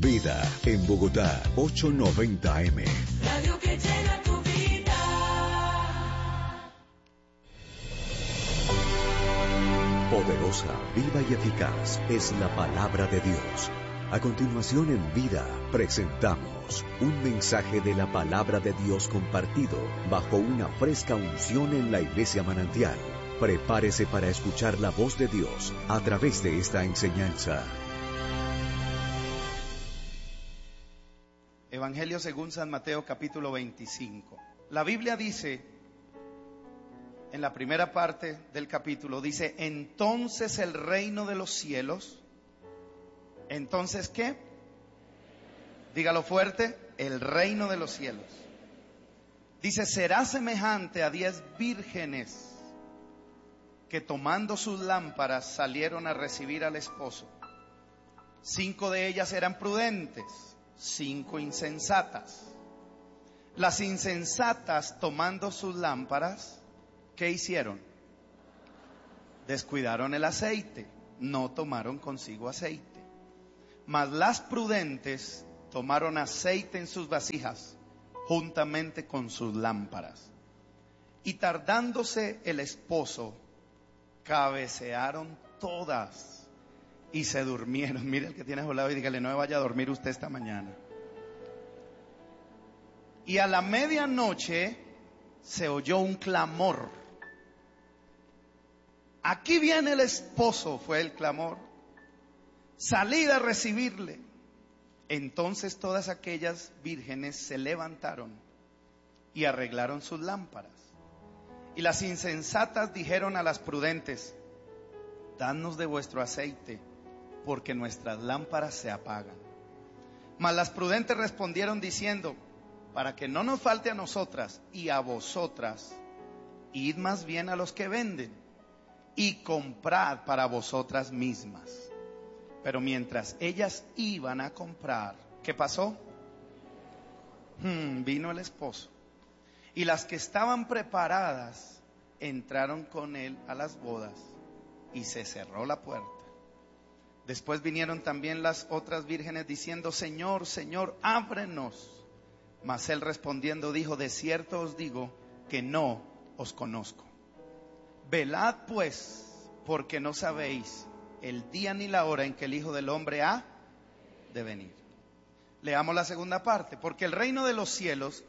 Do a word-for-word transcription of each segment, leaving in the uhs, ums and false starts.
Vida, en Bogotá, ochocientos noventa eme. Radio que llena tu vida. Poderosa, viva y eficaz es la palabra de Dios. A continuación en Vida presentamos un mensaje de la palabra de Dios compartido bajo una fresca unción en la Iglesia Manantial. Prepárese para escuchar la voz de Dios a través de esta enseñanza. Evangelio según San Mateo, capítulo veinticinco. La Biblia dice, en la primera parte del capítulo, dice, entonces el reino de los cielos, entonces ¿qué? Dígalo fuerte, el reino de los cielos. Dice, será semejante a diez vírgenes que tomando sus lámparas salieron a recibir al esposo. Cinco de ellas eran prudentes, cinco insensatas. Las insensatas, tomando sus lámparas, ¿qué hicieron? Descuidaron el aceite, no tomaron consigo aceite. Mas las prudentes tomaron aceite en sus vasijas, juntamente con sus lámparas. Y tardándose el esposo, cabecearon todas y se durmieron. Mire el que tiene a su lado y dígale, no me vaya a dormir usted esta mañana. Y a la medianoche se oyó un clamor. Aquí viene el esposo, fue el clamor. Salid a recibirle. Entonces todas aquellas vírgenes se levantaron y arreglaron sus lámparas. Y las insensatas dijeron a las prudentes, danos de vuestro aceite, porque nuestras lámparas se apagan. Mas las prudentes respondieron diciendo, para que no nos falte a nosotras y a vosotras, id más bien a los que venden y comprad para vosotras mismas. Pero mientras ellas iban a comprar, ¿qué pasó? Hmm, vino el esposo. Y las que estaban preparadas entraron con él a las bodas y se cerró la puerta. Después vinieron también las otras vírgenes diciendo, Señor, Señor, ábrenos. Mas él respondiendo dijo, de cierto os digo que no os conozco. Velad pues, porque no sabéis el día ni la hora en que el Hijo del Hombre ha de venir. Leamos la segunda parte. Porque el reino de los cielos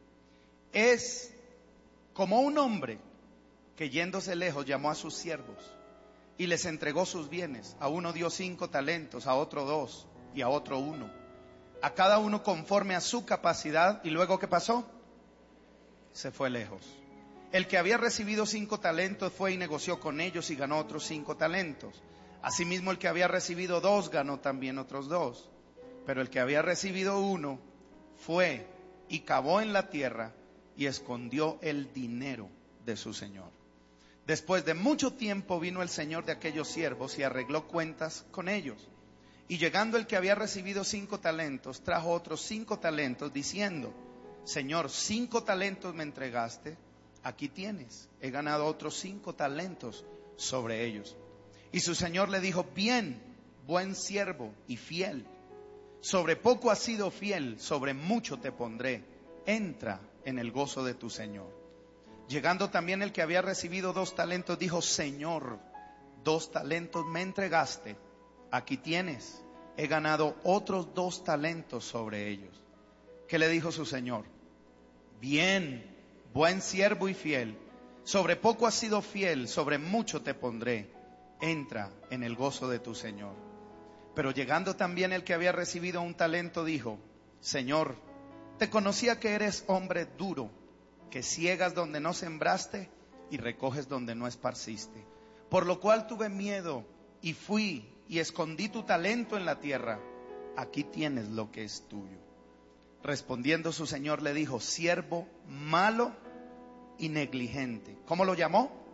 es como un hombre que yéndose lejos llamó a sus siervos y les entregó sus bienes. A uno dio cinco talentos, a otro dos y a otro uno. A cada uno conforme a su capacidad. Y luego ¿qué pasó? Se fue lejos. El que había recibido cinco talentos fue y negoció con ellos y ganó otros cinco talentos. Asimismo el que había recibido dos ganó también otros dos. Pero el que había recibido uno fue y cavó en la tierra y escondió el dinero de su señor. Después de mucho tiempo vino el señor de aquellos siervos y arregló cuentas con ellos. Y llegando el que había recibido cinco talentos, trajo otros cinco talentos diciendo, Señor, cinco talentos me entregaste, aquí tienes, he ganado otros cinco talentos sobre ellos. Y su señor le dijo, bien, buen siervo y fiel, sobre poco has sido fiel, sobre mucho te pondré, entra en el gozo de tu señor. Llegando también el que había recibido dos talentos, dijo, Señor, dos talentos me entregaste, aquí tienes, he ganado otros dos talentos sobre ellos. ¿Qué le dijo su señor? Bien, buen siervo y fiel, sobre poco has sido fiel, sobre mucho te pondré, entra en el gozo de tu señor. Pero llegando también el que había recibido un talento, dijo, Señor, te conocía que eres hombre duro, que ciegas donde no sembraste y recoges donde no esparciste. Por lo cual tuve miedo y fui y escondí tu talento en la tierra. Aquí tienes lo que es tuyo. Respondiendo su señor le dijo, siervo malo y negligente. ¿Cómo lo llamó?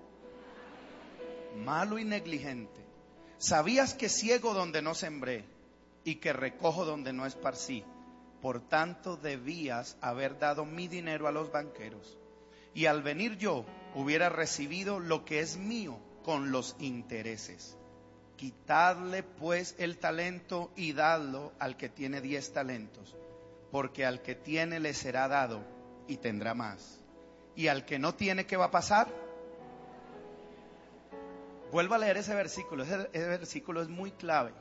Malo y negligente. Sabías que ciego donde no sembré y que recojo donde no esparcí. Por tanto debías haber dado mi dinero a los banqueros, y al venir yo hubiera recibido lo que es mío con los intereses. Quitadle pues el talento y dadlo al que tiene diez talentos, porque al que tiene le será dado y tendrá más. Y al que no tiene, ¿qué va a pasar? Vuelvo a leer ese versículo, ese, ese versículo es muy clave.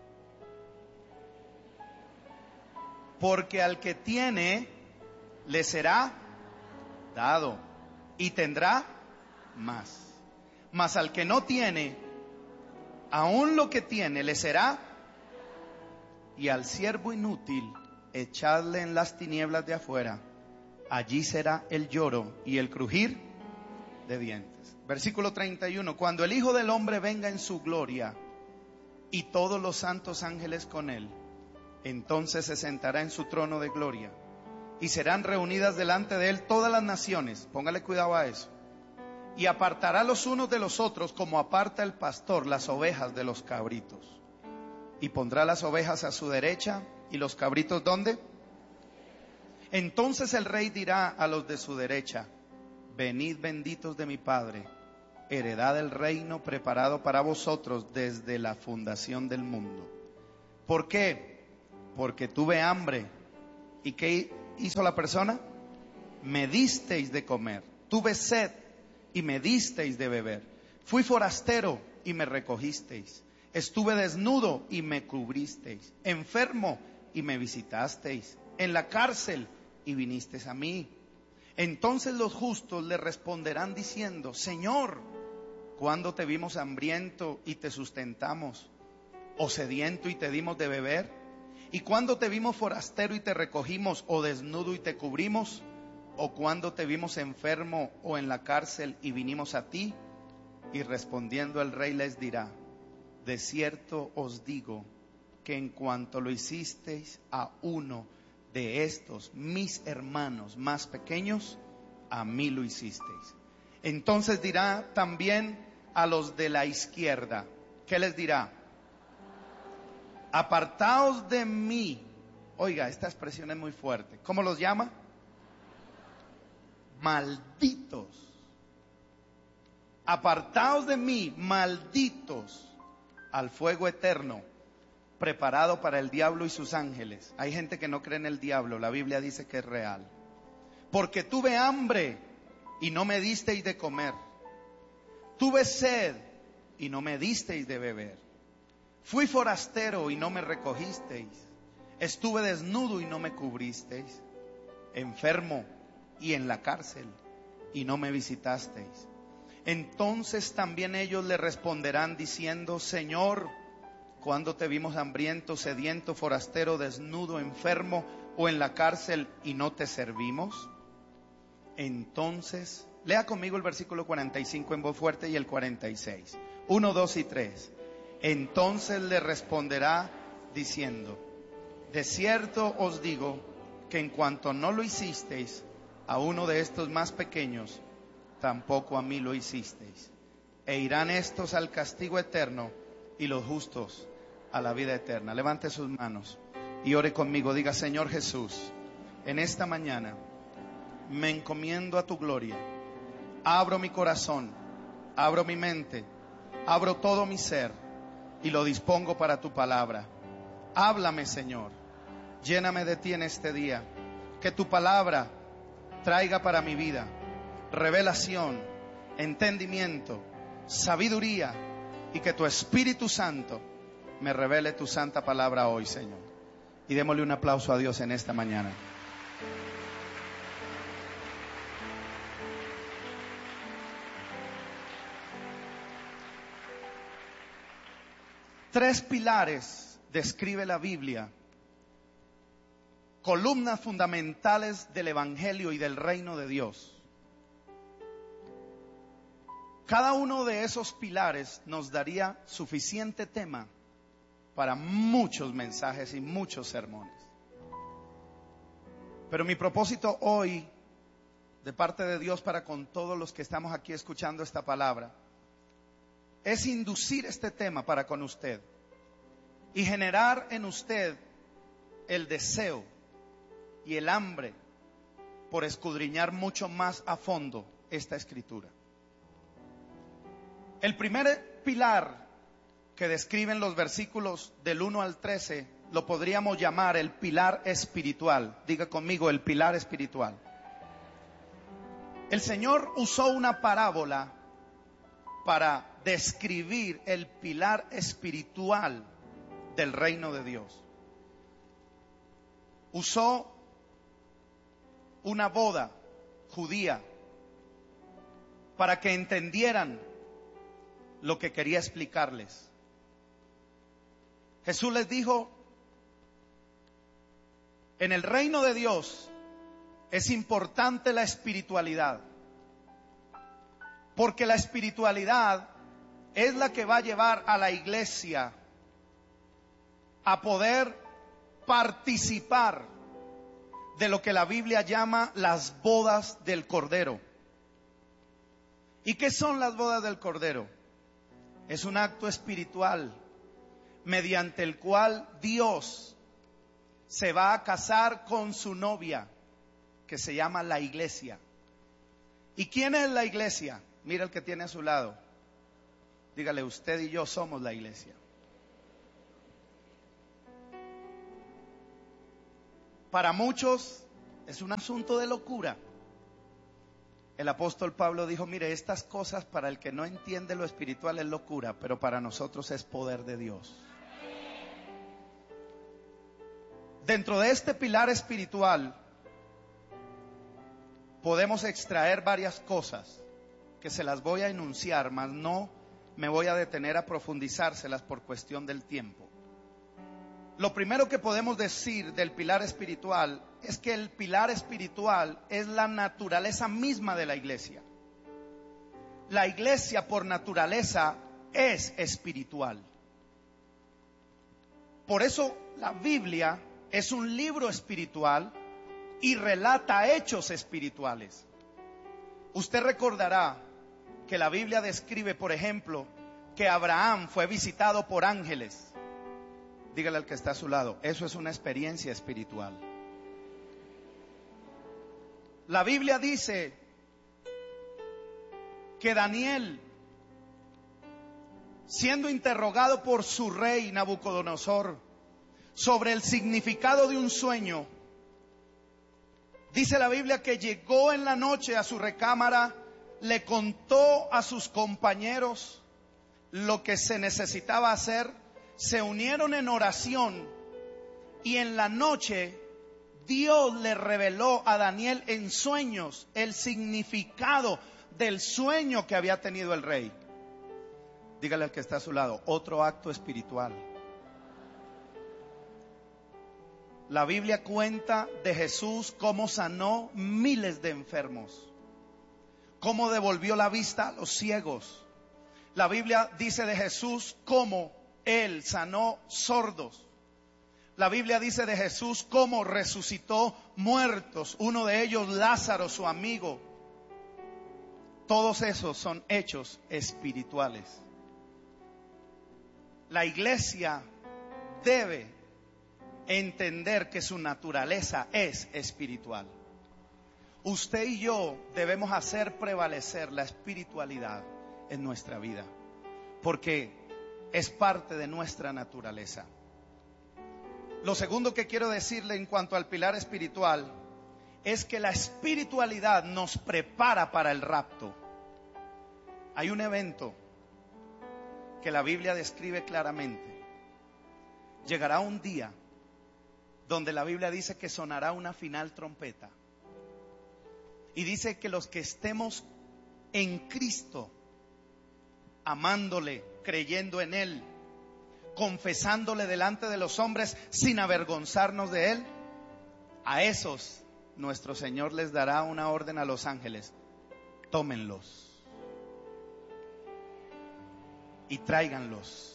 Porque al que tiene le será dado y tendrá más. Mas al que no tiene, aún lo que tiene le será, y al siervo inútil echadle en las tinieblas de afuera, allí será el lloro y el crujir de dientes. Versículo treinta y uno, cuando el Hijo del Hombre venga en su gloria y todos los santos ángeles con él, entonces se sentará en su trono de gloria y serán reunidas delante de él todas las naciones, póngale cuidado a eso, y apartará los unos de los otros como aparta el pastor las ovejas de los cabritos, y pondrá las ovejas a su derecha y los cabritos ¿dónde? Entonces el rey dirá a los de su derecha, venid benditos de mi Padre, heredad del reino preparado para vosotros desde la fundación del mundo. ¿Por qué? Porque tuve hambre. ¿Y qué hizo la persona? Me disteis de comer. Tuve sed y me disteis de beber. Fui forastero y me recogisteis. Estuve desnudo y me cubristeis. Enfermo y me visitasteis. En la cárcel y vinisteis a mí. Entonces los justos le responderán diciendo, Señor, ¿cuándo te vimos hambriento y te sustentamos? ¿O sediento y te dimos de beber? ¿Y cuándo te vimos forastero y te recogimos? ¿O desnudo y te cubrimos? ¿O cuándo te vimos enfermo o en la cárcel y vinimos a ti? Y respondiendo el rey les dirá, de cierto os digo que en cuanto lo hicisteis a uno de estos mis hermanos más pequeños, a mí lo hicisteis. Entonces dirá también a los de la izquierda, ¿qué les dirá? Apartaos de mí. Oiga, esta expresión es muy fuerte. ¿Cómo los llama? Malditos. Apartaos de mí, malditos, al fuego eterno, preparado para el diablo y sus ángeles. Hay gente que no cree en el diablo, la Biblia dice que es real. Porque tuve hambre y no me disteis de comer. Tuve sed y no me disteis de beber. Fui forastero y no me recogisteis. Estuve desnudo y no me cubristeis. Enfermo y en la cárcel y no me visitasteis. Entonces también ellos le responderán diciendo, Señor, ¿cuándo te vimos hambriento, sediento, forastero, desnudo, enfermo o en la cárcel y no te servimos? Entonces, lea conmigo el versículo cuarenta y cinco en voz fuerte y el cuarenta y seis. Uno, dos y tres. Entonces le responderá diciendo, de cierto os digo que en cuanto no lo hicisteis a uno de estos más pequeños, tampoco a mí lo hicisteis. E irán estos al castigo eterno y los justos a la vida eterna. Levante sus manos y ore conmigo. Diga, Señor Jesús, en esta mañana me encomiendo a tu gloria. Abro mi corazón, abro mi mente, abro todo mi ser y lo dispongo para tu palabra. Háblame, Señor. Lléname de ti en este día. Que tu palabra traiga para mi vida revelación, entendimiento, sabiduría, y que tu Espíritu Santo me revele tu santa palabra hoy, Señor. Y démosle un aplauso a Dios en esta mañana. Tres pilares describe la Biblia, columnas fundamentales del Evangelio y del reino de Dios. Cada uno de esos pilares nos daría suficiente tema para muchos mensajes y muchos sermones. Pero mi propósito hoy, de parte de Dios para con todos los que estamos aquí escuchando esta palabra, es inducir este tema para con usted y generar en usted el deseo y el hambre por escudriñar mucho más a fondo esta escritura. El primer pilar que describen los versículos del uno al trece, lo podríamos llamar el pilar espiritual. Diga conmigo, el pilar espiritual. El Señor usó una parábola para describir el pilar espiritual del reino de Dios. Usó una boda judía para que entendieran lo que quería explicarles. Jesús les dijo: en el reino de Dios es importante la espiritualidad, porque la espiritualidad es la que va a llevar a la iglesia a poder participar de lo que la Biblia llama las bodas del Cordero. ¿Y qué son las bodas del Cordero? Es un acto espiritual mediante el cual Dios se va a casar con su novia, que se llama la iglesia. ¿Y quién es la iglesia? Mira el que tiene a su lado. Dígale: usted y yo somos la iglesia. Para muchos es un asunto de locura. El apóstol Pablo dijo: mire, estas cosas para el que no entiende lo espiritual es locura, pero para nosotros es poder de Dios. Dentro de este pilar espiritual podemos extraer varias cosas que se las voy a enunciar, mas no me voy a detener a profundizárselas por cuestión del tiempo. Lo primero que podemos decir del pilar espiritual es que el pilar espiritual es la naturaleza misma de la iglesia. La iglesia por naturaleza es espiritual. Por eso la Biblia es un libro espiritual y relata hechos espirituales. Usted recordará que la Biblia describe, por ejemplo, que Abraham fue visitado por ángeles. Dígale al que está a su lado: eso es una experiencia espiritual. La Biblia dice que Daniel, siendo interrogado por su rey Nabucodonosor sobre el significado de un sueño, dice la Biblia que llegó en la noche a su recámara, le contó a sus compañeros lo que se necesitaba hacer, se unieron en oración y en la noche Dios le reveló a Daniel en sueños el significado del sueño que había tenido el rey. Dígale al que está a su lado: otro acto espiritual. La Biblia cuenta de Jesús cómo sanó miles de enfermos, cómo devolvió la vista a los ciegos. La Biblia dice de Jesús cómo Él sanó sordos. La Biblia dice de Jesús cómo resucitó muertos, uno de ellos Lázaro, su amigo. Todos esos son hechos espirituales. La iglesia debe entender que su naturaleza es espiritual. Usted y yo debemos hacer prevalecer la espiritualidad en nuestra vida, porque es parte de nuestra naturaleza. Lo segundo que quiero decirle en cuanto al pilar espiritual es que la espiritualidad nos prepara para el rapto. Hay un evento que la Biblia describe claramente. Llegará un día donde la Biblia dice que sonará una final trompeta. Y dice que los que estemos en Cristo, amándole, creyendo en Él, confesándole delante de los hombres sin avergonzarnos de Él, a esos nuestro Señor les dará una orden a los ángeles: tómenlos y tráiganlos.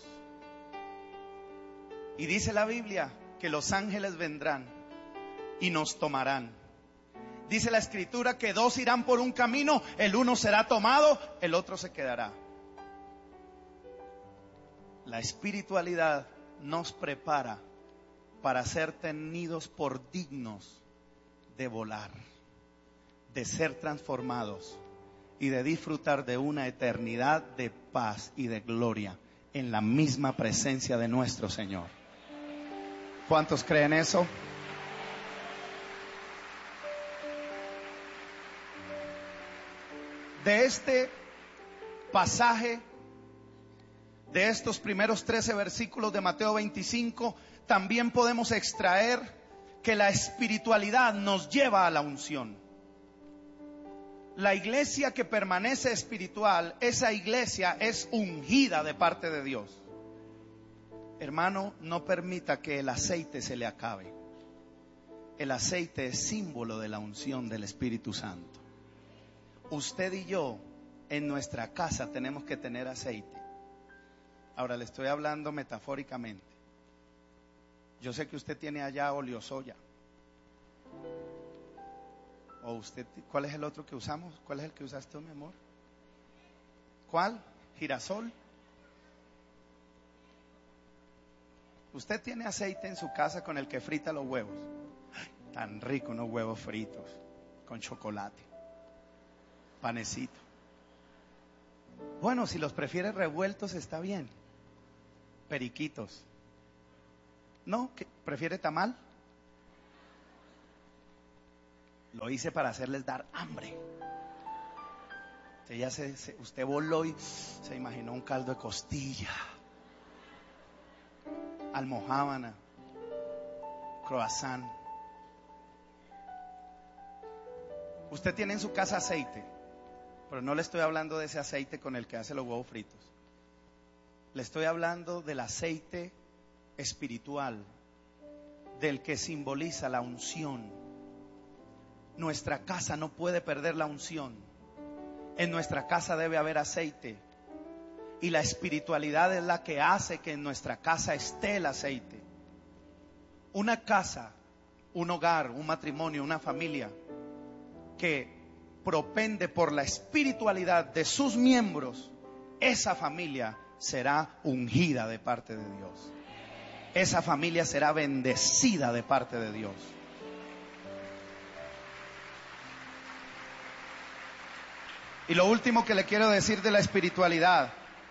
Y dice la Biblia que los ángeles vendrán y nos tomarán. Dice la Escritura que dos irán por un camino, el uno será tomado, el otro se quedará. La espiritualidad nos prepara para ser tenidos por dignos de volar, de ser transformados y de disfrutar de una eternidad de paz y de gloria en la misma presencia de nuestro Señor. ¿Cuántos creen eso? De este pasaje, de estos primeros trece versículos de Mateo veinticinco, también podemos extraer que la espiritualidad nos lleva a la unción. La iglesia que permanece espiritual, esa iglesia es ungida de parte de Dios. Hermano, no permita que el aceite se le acabe. El aceite es símbolo de la unción del Espíritu Santo. Usted y yo en nuestra casa tenemos que tener aceite. Ahora le estoy hablando metafóricamente. Yo sé que usted tiene allá oleosoya. O usted, ¿cuál es el otro que usamos? ¿Cuál es el que usaste, mi amor? ¿Cuál? ¿Girasol? Usted tiene aceite en su casa con el que frita los huevos. Ay, tan rico unos huevos fritos con chocolate, panecito. Bueno, si los prefiere revueltos está bien. Periquitos. ¿No? ¿Qué? ¿Prefiere tamal? Lo hice para hacerles dar hambre. Usted, ya se, se, usted voló y se imaginó un caldo de costilla, almojábana, croissant. Usted tiene en su casa aceite, pero no le estoy hablando de ese aceite con el que hace los huevos fritos. Le estoy hablando del aceite espiritual, del que simboliza la unción. Nuestra casa no puede perder la unción. En nuestra casa debe haber aceite. Y la espiritualidad es la que hace que en nuestra casa esté el aceite. Una casa, un hogar, un matrimonio, una familia que propende por la espiritualidad de sus miembros, esa familia será ungida de parte de Dios. Esa familia será bendecida de parte de Dios. Y lo último que le quiero decir de la espiritualidad,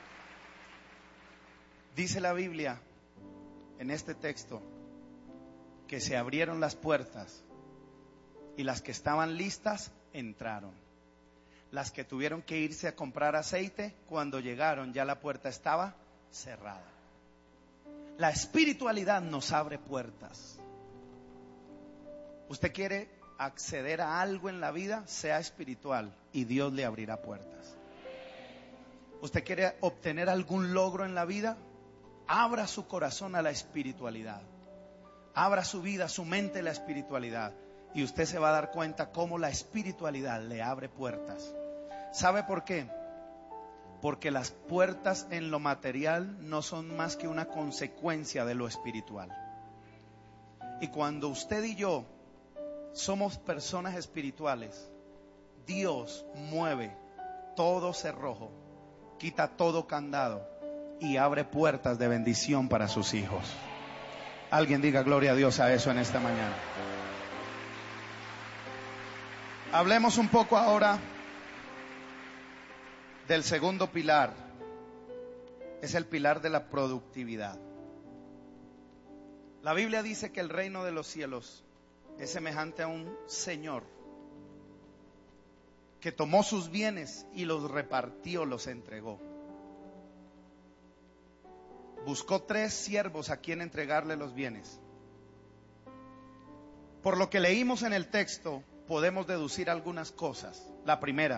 dice la Biblia en este texto que se abrieron las puertas y las que estaban listas entraron. Las que tuvieron que irse a comprar aceite, cuando llegaron ya la puerta estaba cerrada. La espiritualidad nos abre puertas. ¿Usted quiere acceder a algo en la vida? Sea espiritual y Dios le abrirá puertas. ¿Usted quiere obtener algún logro en la vida? Abra su corazón a la espiritualidad. Abra su vida, su mente a la espiritualidad. Y usted se va a dar cuenta cómo la espiritualidad le abre puertas. ¿Sabe por qué? Porque las puertas en lo material no son más que una consecuencia de lo espiritual. Y cuando usted y yo somos personas espirituales, Dios mueve todo cerrojo, quita todo candado y abre puertas de bendición para sus hijos. Alguien diga gloria a Dios a eso en esta mañana. Hablemos un poco ahora del segundo pilar. Es el pilar de la productividad. La Biblia dice que el reino de los cielos es semejante a un señor que tomó sus bienes y los repartió, los entregó. Buscó tres siervos a quien entregarle los bienes. Por lo que leímos en el texto, podemos deducir algunas cosas. La primera,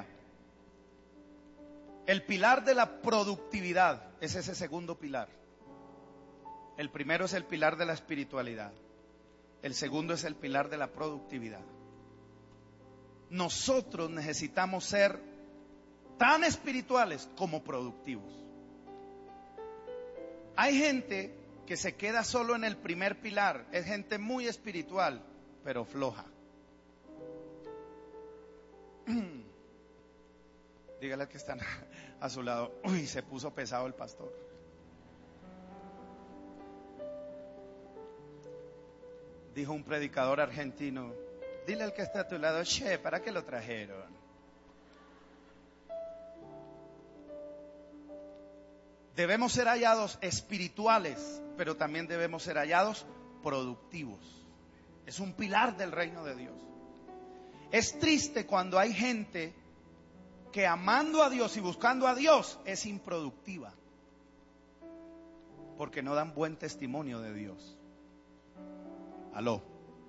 el pilar de la productividad es ese segundo pilar. El primero es el pilar de la espiritualidad. El segundo es el pilar de la productividad. Nosotros necesitamos ser tan espirituales como productivos. Hay gente que se queda solo en el primer pilar. Es gente muy espiritual, pero floja. Dígale que están a su lado: uy, se puso pesado el pastor. Dijo un predicador argentino: dile al que está a tu lado, che, ¿para qué lo trajeron? Debemos ser hallados espirituales, pero también debemos ser hallados productivos. Es un pilar del reino de Dios. Es triste cuando hay gente que amando a Dios y buscando a Dios es improductiva, porque no dan buen testimonio de Dios. Aló.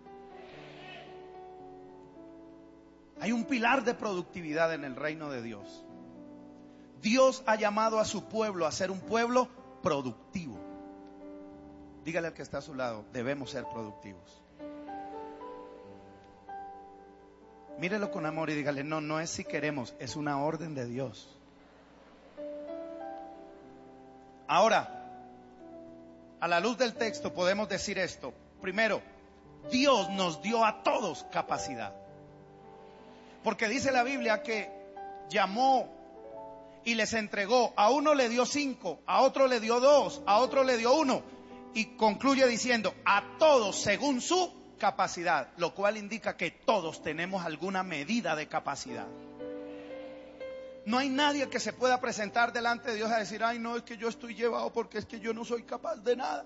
Hay un pilar de productividad en el reino de Dios. Dios ha llamado a su pueblo a ser un pueblo productivo. Dígale al que está a su lado, debemos ser productivos. Mírelo con amor y dígale, no, no es si queremos, es una orden de Dios. Ahora, a la luz del texto podemos decir esto. Primero, Dios nos dio a todos capacidad. Porque dice la Biblia que llamó y les entregó. A uno le dio cinco, a otro le dio dos, a otro le dio uno. Y concluye diciendo, a todos según su capacidad. Lo cual indica que todos tenemos alguna medida de capacidad. No hay nadie que se pueda presentar delante de Dios a decir, ay no, es que yo estoy llevado porque es que yo no soy capaz de nada.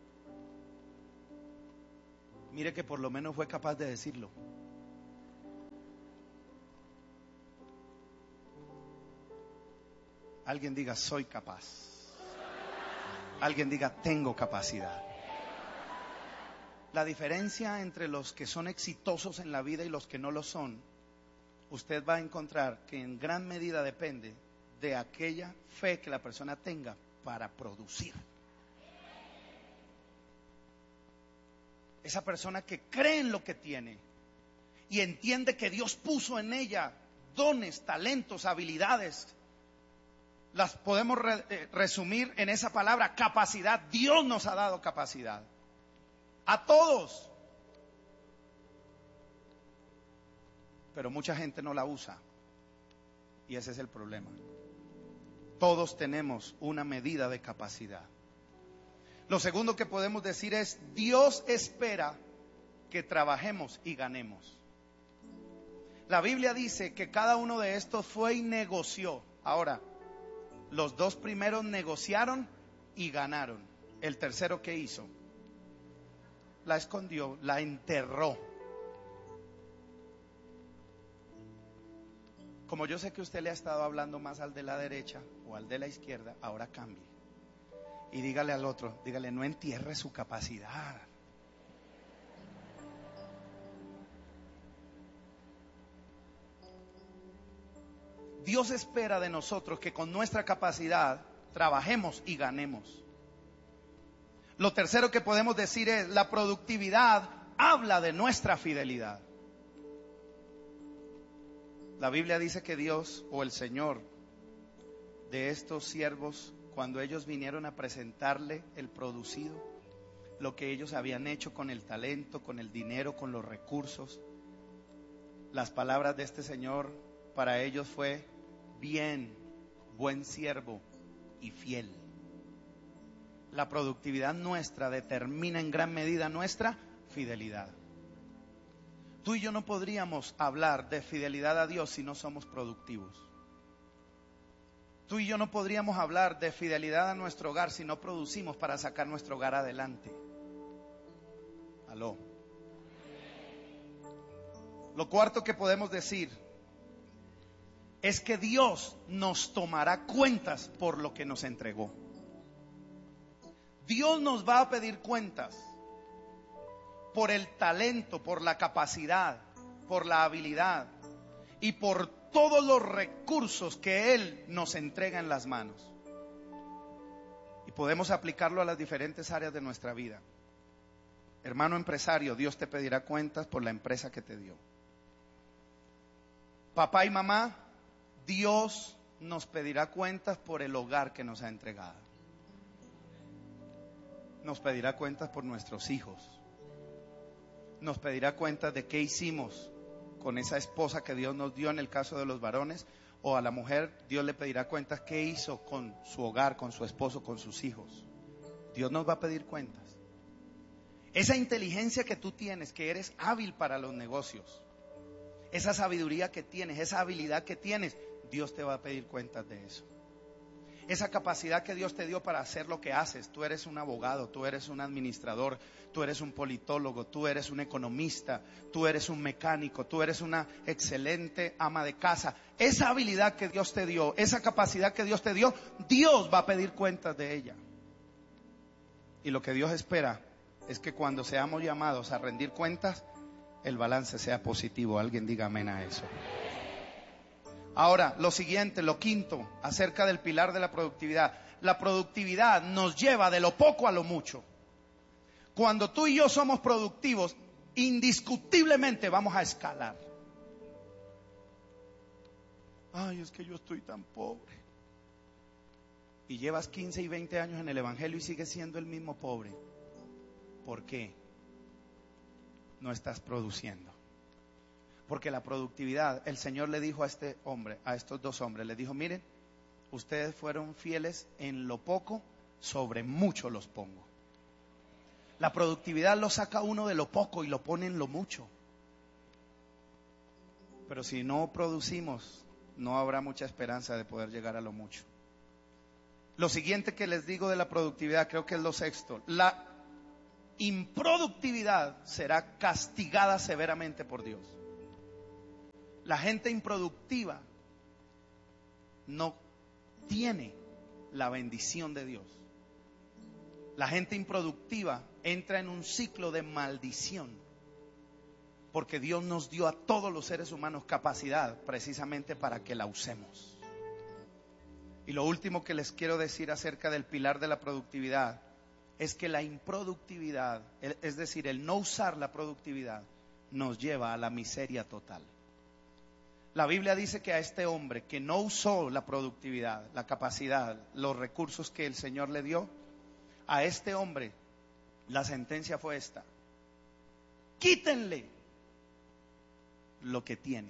Mire que por lo menos fue capaz de decirlo. Alguien diga, soy capaz. Alguien diga, tengo capacidad. La diferencia entre los que son exitosos en la vida y los que no lo son, usted va a encontrar que en gran medida depende de aquella fe que la persona tenga para producir. Esa persona que cree en lo que tiene y entiende que Dios puso en ella dones, talentos, habilidades. Las podemos re, eh, resumir en esa palabra, capacidad. Dios nos ha dado capacidad. A todos. Pero mucha gente no la usa. Y ese es el problema. Todos tenemos una medida de capacidad. Lo segundo que podemos decir es, Dios espera que trabajemos y ganemos. La Biblia dice que cada uno de estos fue y negoció. Ahora, los dos primeros negociaron y ganaron. El tercero, ¿qué hizo? La escondió, la enterró. Como yo sé que usted le ha estado hablando más al de la derecha o al de la izquierda, ahora cambie. Y dígale al otro, dígale, no entierre su capacidad. Dios espera de nosotros que con nuestra capacidad trabajemos y ganemos. Lo tercero que podemos decir es, la productividad habla de nuestra fidelidad. La Biblia dice que Dios o el Señor de estos siervos, cuando ellos vinieron a presentarle el producido, lo que ellos habían hecho con el talento, con el dinero, con los recursos, las palabras de este Señor para ellos fue, bien, buen siervo y fiel. La productividad nuestra determina en gran medida nuestra fidelidad. Tú y yo no podríamos hablar de fidelidad a Dios si no somos productivos. Tú y yo no podríamos hablar de fidelidad a nuestro hogar si no producimos para sacar nuestro hogar adelante. Aló. Lo cuarto que podemos decir es que Dios nos tomará cuentas por lo que nos entregó. Dios nos va a pedir cuentas por el talento, por la capacidad, por la habilidad y por todos los recursos que Él nos entrega en las manos. Y podemos aplicarlo a las diferentes áreas de nuestra vida. Hermano empresario, Dios te pedirá cuentas por la empresa que te dio. Papá y mamá, Dios nos pedirá cuentas por el hogar que nos ha entregado. Nos pedirá cuentas por nuestros hijos. Nos pedirá cuentas de qué hicimos con esa esposa que Dios nos dio en el caso de los varones, o a la mujer Dios le pedirá cuentas qué hizo con su hogar, con su esposo, con sus hijos. Dios nos va a pedir cuentas. Esa inteligencia que tú tienes, que eres hábil para los negocios, esa sabiduría que tienes, esa habilidad que tienes, Dios te va a pedir cuentas de eso. esa capacidad que Dios te dio para hacer lo que haces. Tú eres un abogado, tú eres un administrador, tú eres un politólogo, tú eres un economista, tú eres un mecánico, tú eres una excelente ama de casa. Esa habilidad que Dios te dio, esa capacidad que Dios te dio, Dios va a pedir cuentas de ella. Y lo que Dios espera es que cuando seamos llamados a rendir cuentas, el balance sea positivo. Alguien diga amén a eso. Ahora, lo siguiente, lo quinto, acerca del pilar de la productividad. La productividad nos lleva de lo poco a lo mucho. Cuando tú y yo somos productivos, indiscutiblemente vamos a escalar. Ay, es que yo estoy tan pobre. Y llevas quince y veinte años en el evangelio y sigues siendo el mismo pobre. ¿Por qué? No estás produciendo. Porque la productividad, el Señor le dijo a este hombre, a estos dos hombres, le dijo: miren, ustedes fueron fieles en lo poco, sobre mucho los pongo. La productividad lo saca uno de lo poco y lo pone en lo mucho. Pero si no producimos, no habrá mucha esperanza de poder llegar a lo mucho. Lo siguiente que les digo de la productividad, creo que es lo sexto. La improductividad será castigada severamente por Dios. La gente improductiva no tiene la bendición de Dios. La gente improductiva entra en un ciclo de maldición, porque Dios nos dio a todos los seres humanos capacidad precisamente para que la usemos. Y lo último que les quiero decir acerca del pilar de la productividad es que la improductividad, es decir, el no usar la productividad, nos lleva a la miseria total. La Biblia dice que a este hombre que no usó la productividad, la capacidad, los recursos que el Señor le dio, a este hombre la sentencia fue esta: quítenle lo que tiene.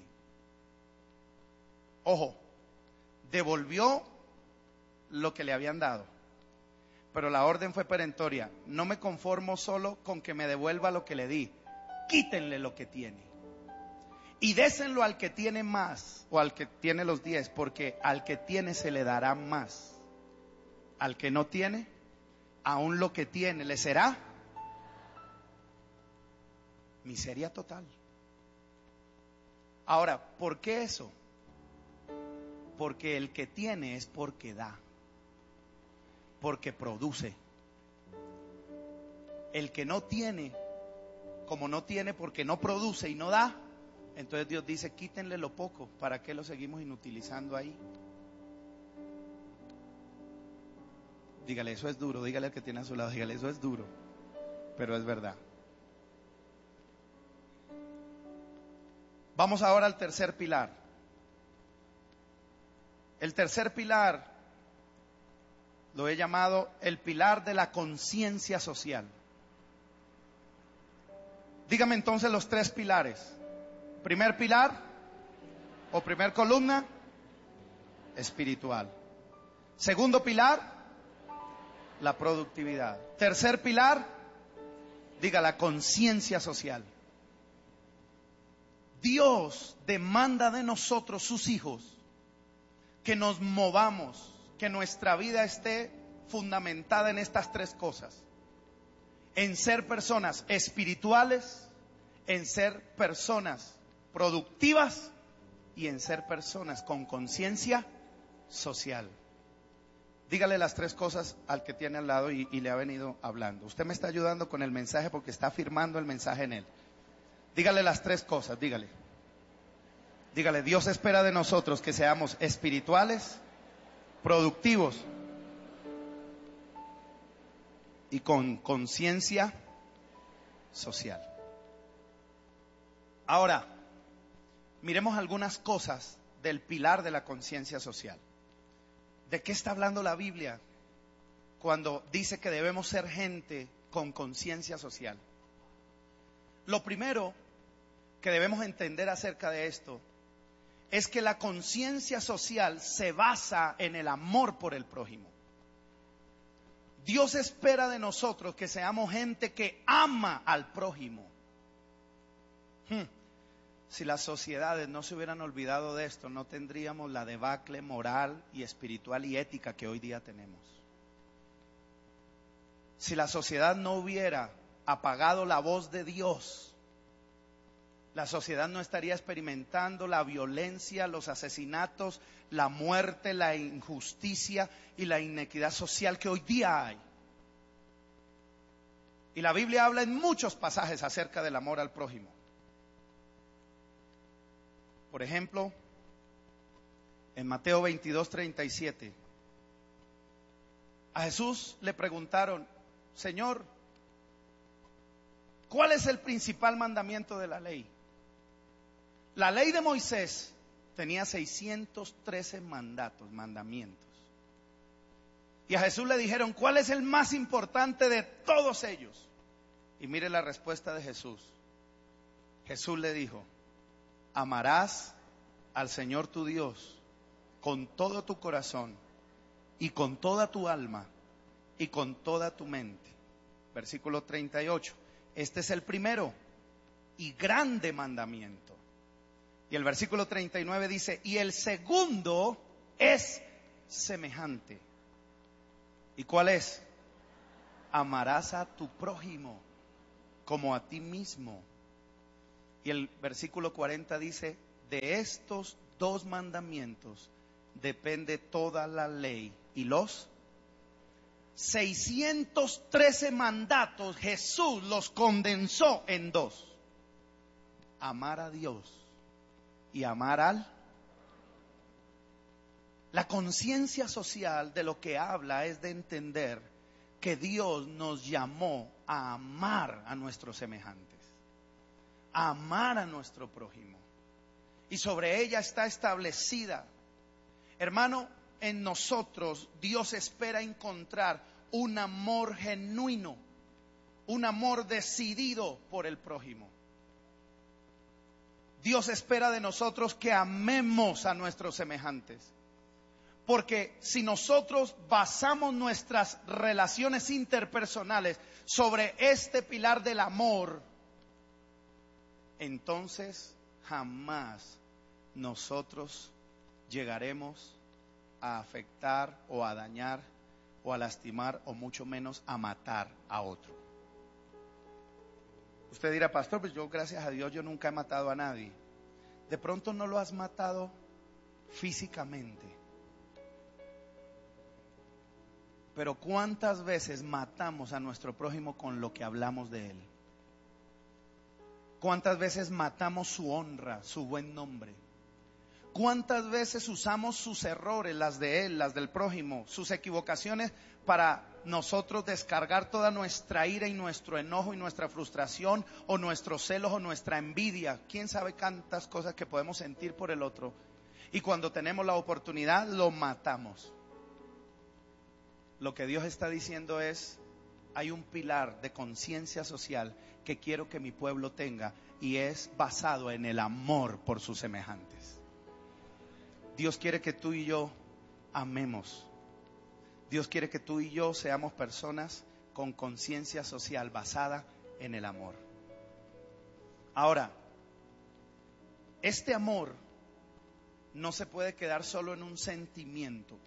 Ojo, devolvió lo que le habían dado, pero la orden fue perentoria: no me conformo solo con que me devuelva lo que le di, quítenle lo que tiene. Y désenlo al que tiene más, o al que tiene los diez, porque al que tiene se le dará más. Al que no tiene, aún lo que tiene le será miseria total. Ahora, ¿por qué eso? Porque el que tiene es porque da, porque produce. El que no tiene, como no tiene porque no produce y no da, entonces Dios dice: quítenle lo poco, ¿para qué lo seguimos inutilizando ahí? Dígale, eso es duro. Dígale al que tiene a su lado, dígale, eso es duro, pero es verdad. Vamos ahora al tercer pilar. El tercer pilar lo he llamado el pilar de la conciencia social. Dígame entonces los tres pilares. Primer pilar o primer columna, espiritual. Segundo pilar, la productividad. Tercer pilar, diga, la conciencia social. Dios demanda de nosotros, sus hijos, que nos movamos, que nuestra vida esté fundamentada en estas tres cosas: en ser personas espirituales, en ser personas productivas y en ser personas con conciencia social. Dígale las tres cosas al que tiene al lado y, y le ha venido hablando. Usted me está ayudando con el mensaje porque está afirmando el mensaje en él. Dígale las tres cosas, dígale. Dígale, Dios espera de nosotros que seamos espirituales, productivos y con conciencia social. Ahora, miremos algunas cosas del pilar de la conciencia social. ¿De qué está hablando la Biblia cuando dice que debemos ser gente con conciencia social? Lo primero que debemos entender acerca de esto es que la conciencia social se basa en el amor por el prójimo. Dios espera de nosotros que seamos gente que ama al prójimo. Hmm. Si las sociedades no se hubieran olvidado de esto, no tendríamos la debacle moral y espiritual y ética que hoy día tenemos. Si la sociedad no hubiera apagado la voz de Dios, la sociedad no estaría experimentando la violencia, los asesinatos, la muerte, la injusticia y la inequidad social que hoy día hay. Y la Biblia habla en muchos pasajes acerca del amor al prójimo. Por ejemplo, en Mateo veintidós, treinta y siete, a Jesús le preguntaron: Señor, ¿cuál es el principal mandamiento de la ley? La ley de Moisés tenía seiscientos trece mandatos, mandamientos. Y a Jesús le dijeron: ¿cuál es el más importante de todos ellos? Y mire la respuesta de Jesús. Jesús le dijo: amarás al Señor tu Dios con todo tu corazón y con toda tu alma y con toda tu mente. Versículo treinta y ocho. Este es el primero y grande mandamiento. Y el versículo treinta y nueve dice: y el segundo es semejante. ¿Y cuál es? Amarás a tu prójimo como a ti mismo. Y el versículo cuarenta dice: de estos dos mandamientos depende toda la ley y los seiscientos trece mandatos. Jesús los condensó en dos: amar a Dios y amar al. La conciencia social de lo que habla es de entender que Dios nos llamó a amar a nuestros semejantes, a amar a nuestro prójimo, y sobre ella está establecida. Hermano, en nosotros Dios espera encontrar un amor genuino, un amor decidido por el prójimo. Dios espera de nosotros que amemos a nuestros semejantes. Porque si nosotros basamos nuestras relaciones interpersonales sobre este pilar del amor, entonces jamás nosotros llegaremos a afectar o a dañar o a lastimar o mucho menos a matar a otro. Usted dirá: pastor, pues yo gracias a Dios yo nunca he matado a nadie. De pronto no lo has matado físicamente, pero ¿cuántas veces matamos a nuestro prójimo con lo que hablamos de él? ¿Cuántas veces matamos su honra, su buen nombre? ¿Cuántas veces usamos sus errores, las de él, las del prójimo, sus equivocaciones, para nosotros descargar toda nuestra ira y nuestro enojo y nuestra frustración, o nuestros celos o nuestra envidia? ¿Quién sabe cuántas cosas que podemos sentir por el otro? Y cuando tenemos la oportunidad lo matamos. Lo que Dios está diciendo es: hay un pilar de conciencia social que quiero que mi pueblo tenga, y es basado en el amor por sus semejantes. Dios quiere que tú y yo amemos. Dios quiere que tú y yo seamos personas con conciencia social basada en el amor. Ahora, este amor no se puede quedar solo en un sentimiento.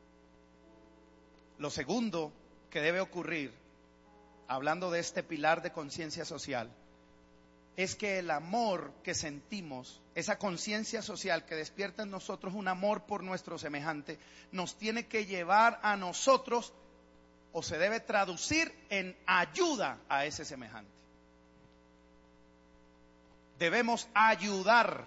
Lo segundo que debe ocurrir, hablando de este pilar de conciencia social, es que el amor que sentimos, esa conciencia social que despierta en nosotros un amor por nuestro semejante, nos tiene que llevar a nosotros, o se debe traducir en ayuda a ese semejante. Debemos ayudar.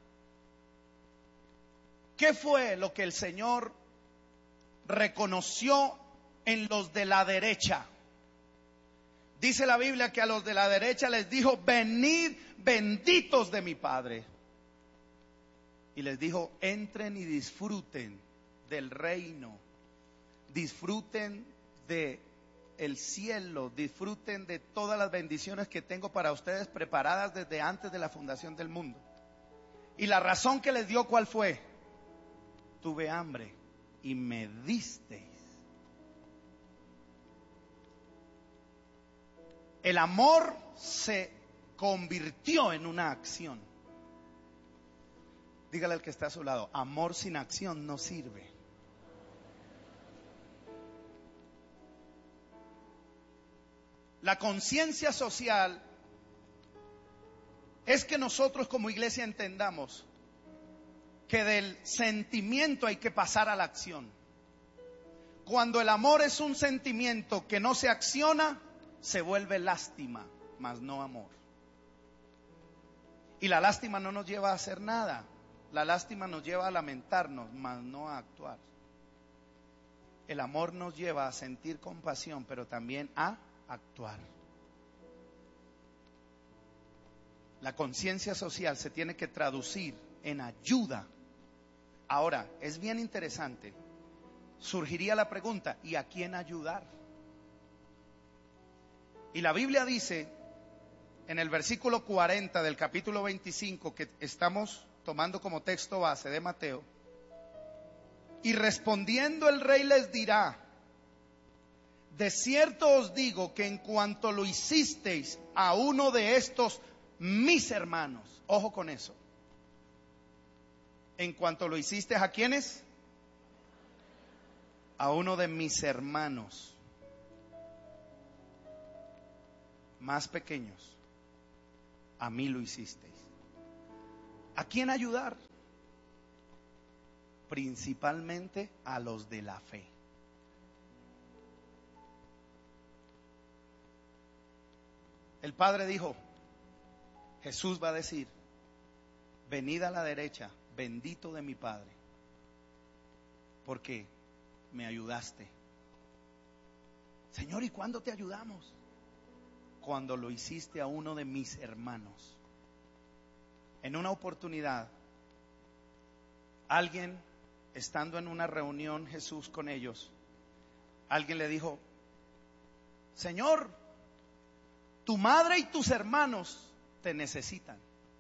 ¿Qué fue lo que el Señor reconoció en los de la derecha? Dice la Biblia que a los de la derecha les dijo: venid benditos de mi Padre. Y les dijo: entren y disfruten del reino, disfruten de el cielo, disfruten de todas las bendiciones que tengo para ustedes preparadas desde antes de la fundación del mundo. Y la razón que les dio, ¿cuál fue? Tuve hambre y me disteis. El amor se convirtió en una acción. Dígale al que está a su lado, amor sin acción no sirve. La conciencia social es que nosotros como iglesia entendamos que del sentimiento hay que pasar a la acción. Cuando el amor es un sentimiento que no se acciona, se vuelve lástima, mas no amor. Y la lástima no nos lleva a hacer nada. La lástima nos lleva a lamentarnos, mas no a actuar. El amor nos lleva a sentir compasión, pero también a actuar. La conciencia social se tiene que traducir en ayuda. Ahora, es bien interesante. Surgiría la pregunta, ¿y a quién ayudar? Y la Biblia dice en el versículo cuarenta del capítulo veinticinco, que estamos tomando como texto base de Mateo, y respondiendo el rey les dirá: de cierto os digo que en cuanto lo hicisteis a uno de estos mis hermanos, ojo con eso, en cuanto lo hiciste a quiénes, a uno de mis hermanos más pequeños, a mí lo hicisteis. ¿A quién ayudar? Principalmente a los de la fe. El Padre dijo, Jesús va a decir, venid a la derecha, bendito de mi Padre, porque me ayudaste. Señor, ¿y cuándo te ayudamos? Cuando lo hiciste a uno de mis hermanos. En una oportunidad, alguien, estando en una reunión Jesús con ellos, alguien le dijo, Señor, tu madre y tus hermanos te necesitan.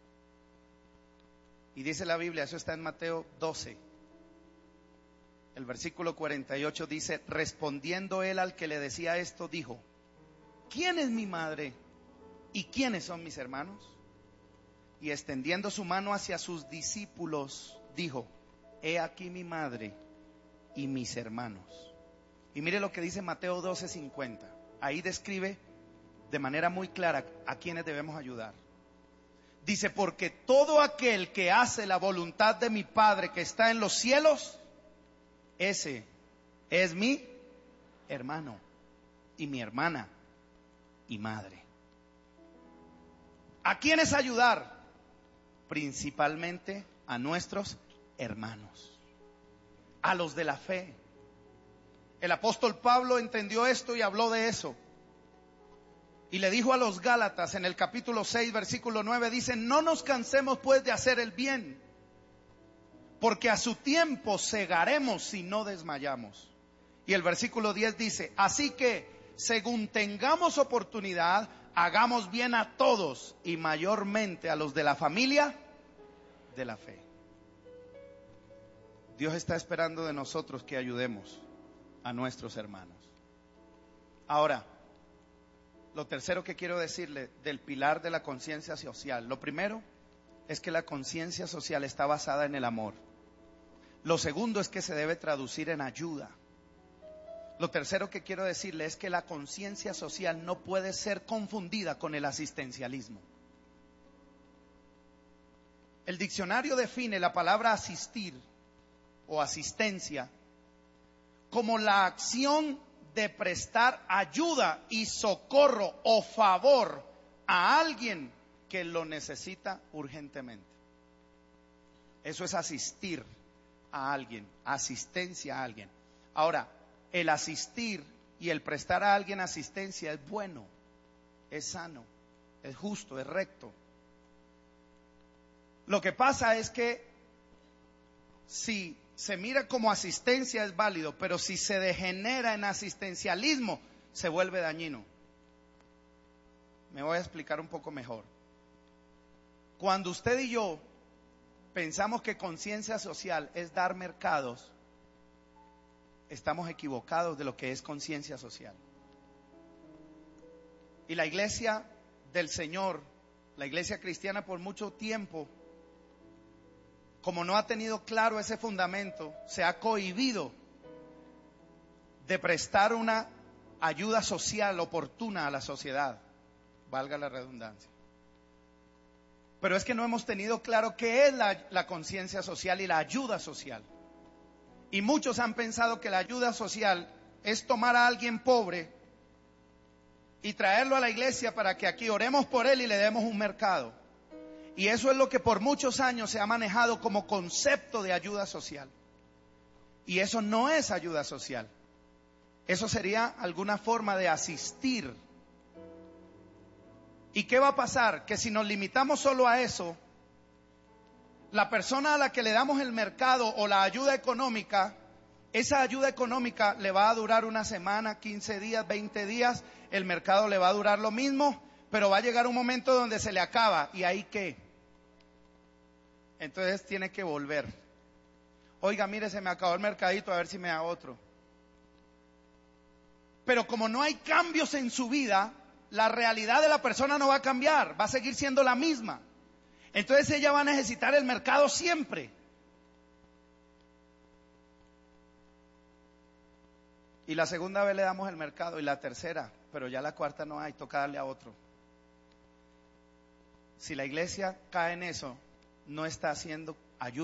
Y dice la Biblia, eso está en Mateo doce, el versículo cuarenta y ocho dice, respondiendo él al que le decía esto, dijo, ¿quién es mi madre y quiénes son mis hermanos? Y extendiendo su mano hacia sus discípulos, dijo, he aquí mi madre y mis hermanos. Y mire lo que dice Mateo doce cincuenta. Ahí describe de manera muy clara a quienes debemos ayudar. Dice, porque todo aquel que hace la voluntad de mi Padre que está en los cielos, ese es mi hermano y mi hermana y madre. ¿A quiénes ayudar? Principalmente a nuestros hermanos, a los de la fe. El apóstol Pablo entendió esto y habló de eso. Y le dijo a los Gálatas en el capítulo seis, versículo nueve, dice, no nos cansemos pues de hacer el bien, porque a su tiempo segaremos si no desmayamos. Y el versículo diez dice, así que según tengamos oportunidad, hagamos bien a todos y mayormente a los de la familia de la fe. Dios está esperando de nosotros que ayudemos a nuestros hermanos. Ahora, lo tercero que quiero decirle del pilar de la conciencia social. Lo primero es que la conciencia social está basada en el amor. Lo segundo es que se debe traducir en ayuda. Lo tercero que quiero decirle es que la conciencia social no puede ser confundida con el asistencialismo. El diccionario define la palabra asistir o asistencia como la acción de prestar ayuda y socorro o favor a alguien que lo necesita urgentemente. Eso es asistir a alguien, asistencia a alguien. Ahora, el asistir y el prestar a alguien asistencia es bueno, es sano, es justo, es recto. Lo que pasa es que si se mira como asistencia es válido, pero si se degenera en asistencialismo, se vuelve dañino. Me voy a explicar un poco mejor. Cuando usted y yo pensamos que conciencia social es dar mercados, estamos equivocados de lo que es conciencia social. Y la iglesia del Señor, la iglesia cristiana por mucho tiempo, como no ha tenido claro ese fundamento, se ha cohibido de prestar una ayuda social oportuna a la sociedad, valga la redundancia. Pero es que no hemos tenido claro qué es la, la conciencia social y la ayuda social. Y muchos han pensado que la ayuda social es tomar a alguien pobre y traerlo a la iglesia para que aquí oremos por él y le demos un mercado. Y eso es lo que por muchos años se ha manejado como concepto de ayuda social. Y eso no es ayuda social. Eso sería alguna forma de asistir. ¿Y qué va a pasar? Que si nos limitamos solo a eso, la persona a la que le damos el mercado o la ayuda económica, esa ayuda económica le va a durar una semana, quince días, veinte días, el mercado le va a durar lo mismo, pero va a llegar un momento donde se le acaba. ¿Y ahí qué? Entonces tiene que volver. Oiga, mire, se me acabó el mercadito, a ver si me da otro. Pero como no hay cambios en su vida, la realidad de la persona no va a cambiar, va a seguir siendo la misma. Entonces ella va a necesitar el mercado siempre. Y la segunda vez le damos el mercado, y la tercera, pero ya la cuarta no hay, toca darle a otro. Si la iglesia cae en eso, no está haciendo ayuda.